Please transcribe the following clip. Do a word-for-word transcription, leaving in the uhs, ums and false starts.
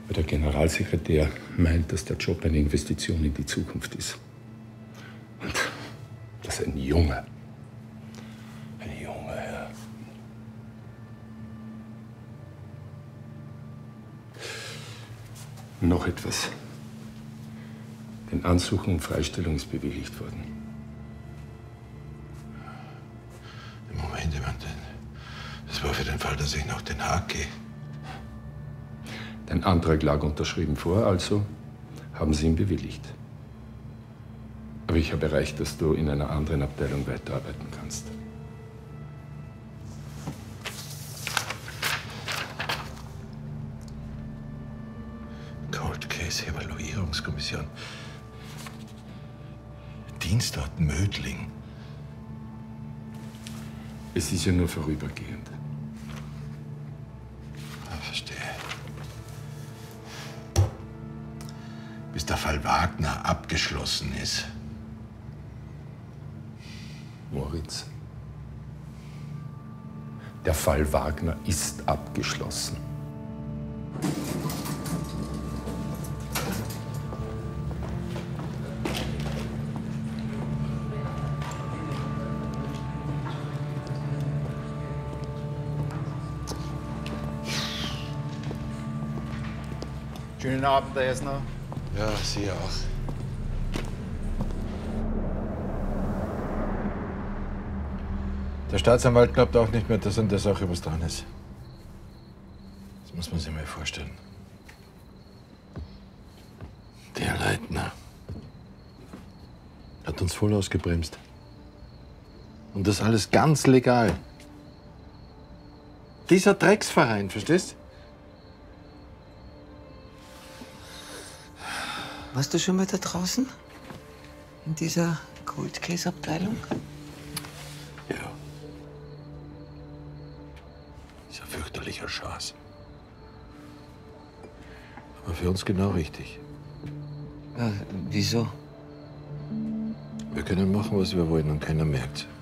Weil der Generalsekretär meint, dass der Job eine Investition in die Zukunft ist. Und dass ein Junge, ein junger Herr, noch etwas. Den Ansuchen um Freistellung ist bewilligt worden. Moment, ich meine, das war für den Fall, dass ich nach Den Haag gehe. Dein Antrag lag unterschrieben vor, also haben sie ihn bewilligt. Aber ich habe erreicht, dass du in einer anderen Abteilung weiterarbeiten kannst. Cold Case Evaluierungskommission. Dienstort Mödling. Es ist ja nur vorübergehend. Ah, verstehe. Bis der Fall Wagner abgeschlossen ist. Moritz, der Fall Wagner ist abgeschlossen. Schönen Abend, Herr Esner. Ja, Sie auch. Der Staatsanwalt glaubt auch nicht mehr, dass an der Sache was dran ist. Das muss man sich mal vorstellen. Der Leitner hat uns voll ausgebremst. Und das alles ganz legal. Dieser Drecksverein, verstehst? Warst du schon mal da draußen? In dieser Cold Case Abteilung? Ja. Ist ein fürchterlicher Schatz. Aber für uns genau richtig. Ja, wieso? Wir können machen, was wir wollen und keiner merkt's.